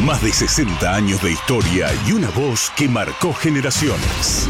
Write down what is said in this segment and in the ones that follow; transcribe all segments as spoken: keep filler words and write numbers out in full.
Más de sesenta años de historia y una voz que marcó generaciones.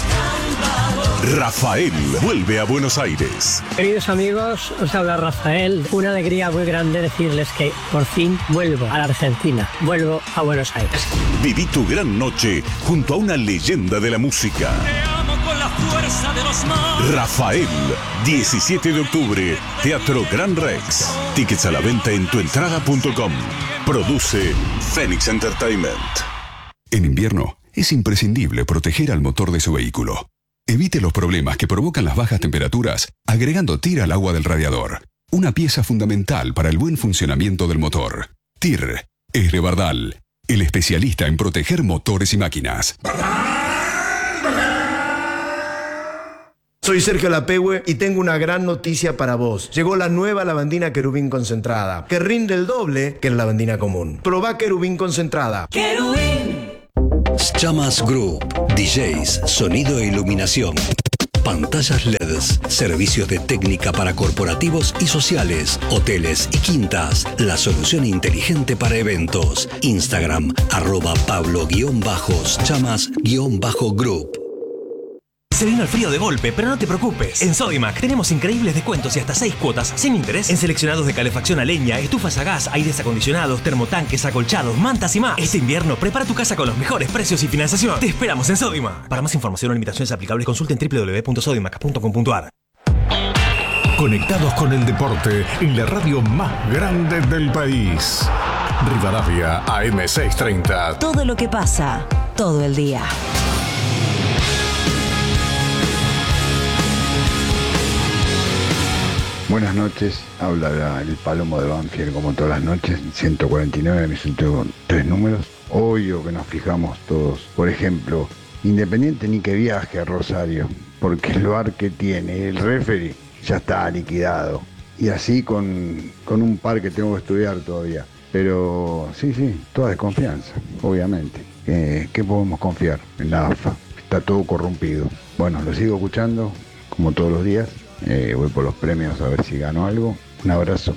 Rafael vuelve a Buenos Aires. Queridos amigos, os habla Rafael. Una alegría muy grande decirles que por fin vuelvo a la Argentina. Vuelvo a Buenos Aires. Viví tu gran noche junto a una leyenda de la música. Te amo con la fuerza de los mares. Rafael, diecisiete de octubre, Teatro Gran Rex. Tickets a la venta en tuentrada punto com. Produce Phoenix Entertainment. En invierno es imprescindible proteger al motor de su vehículo. Evite los problemas que provocan las bajas temperaturas agregando T I R al agua del radiador. Una pieza fundamental para el buen funcionamiento del motor. T I R es de Bardal, el especialista en proteger motores y máquinas. Soy Sergio Lapehue y tengo una gran noticia para vos. Llegó la nueva lavandina Querubín concentrada, que rinde el doble que la lavandina común. Probá Querubín concentrada. ¡Querubín! Chamas Group, D Js, sonido e iluminación, pantallas L E Ds, servicios de técnica para corporativos y sociales, hoteles y quintas, la solución inteligente para eventos. Instagram, arroba Pablo-Chamas-Group. Se vino el frío de golpe, pero no te preocupes. En Sodimac tenemos increíbles descuentos y hasta seis cuotas sin interés en seleccionados de calefacción a leña, estufas a gas, aires acondicionados, termotanques, acolchados, mantas y más. Este invierno prepara tu casa con los mejores precios y financiación. Te esperamos en Sodimac. Para más información o limitaciones aplicables consulten doble u doble u doble u punto sodimac punto com punto a r. Conectados con el deporte en la radio más grande del país. Rivadavia A M seiscientos treinta. Todo lo que pasa, todo el día. Buenas noches, habla el Palomo de Banfield como todas las noches, ciento cuarenta y nueve, mis ciento tres números. Obvio que nos fijamos todos, por ejemplo, Independiente ni que viaje a Rosario, porque el bar que tiene el referee ya está liquidado. Y así con, con un par que tengo que estudiar todavía. Pero sí, sí, toda desconfianza, obviamente. Eh, ¿Qué podemos confiar en la A F A? Está todo corrompido. Bueno, lo sigo escuchando como todos los días. Eh, voy por los premios a ver si gano algo. Un abrazo.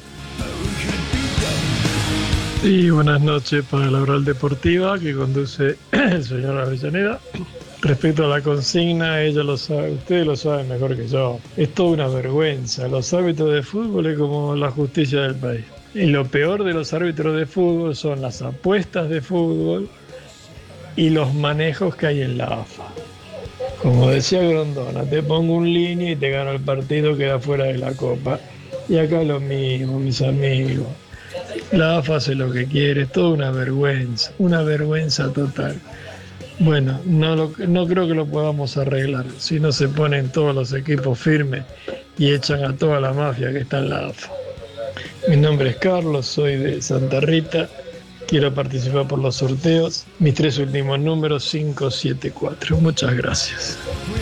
Y buenas noches para la Oral Deportiva que conduce el señor Avellaneda. Respecto a la consigna, ella lo sabe, ustedes lo saben mejor que yo. Es toda una vergüenza. Los árbitros de fútbol es como la justicia del país. Y lo peor de los árbitros de fútbol son las apuestas de fútbol y los manejos que hay en la A F A. Como decía Grondona, te pongo un línea y te gano el partido, queda fuera de la Copa. Y acá lo mismo, mis amigos. La A F A hace lo que quiere, es toda una vergüenza, una vergüenza total. Bueno, no, lo, no creo que lo podamos arreglar si no se ponen todos los equipos firmes y echan a toda la mafia que está en la A F A. Mi nombre es Carlos, soy de Santa Rita. Quiero participar por los sorteos. Mis tres últimos números, cinco siete cuatro. Muchas gracias.